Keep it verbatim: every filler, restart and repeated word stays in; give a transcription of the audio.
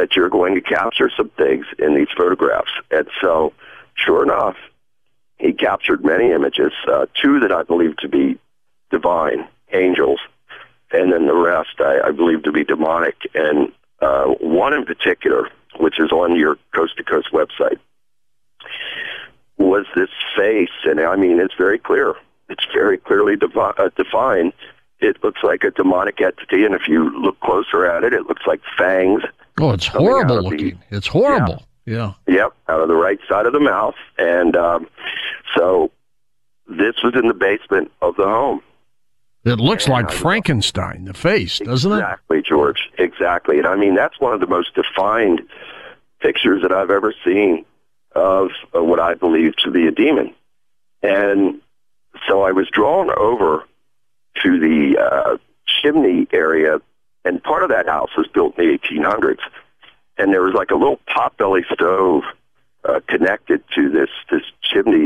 that you're going to capture some things in these photographs. And so, sure enough, he captured many images, uh, two that I believe to be divine, angels, and then the rest I, I believe to be demonic. And uh, one in particular, which is on your Coast to Coast website, was this face, and I mean, it's very clear. It's very clearly devi- uh, defined. It looks like a demonic entity, and if you look closer at it, it looks like fangs. Oh, it's horrible looking. The, it's horrible. Yeah. yeah. Yep, out of the right side of the mouth. And um, so this was in the basement of the home. It looks and like Frankenstein, the face, doesn't exactly, it? Exactly, George. Exactly. And I mean, that's one of the most defined pictures that I've ever seen of uh, what I believe to be a demon. And so I was drawn over to the uh, chimney area, and part of that house was built in the eighteen hundreds. And there was like a little potbelly stove uh, connected to this, this chimney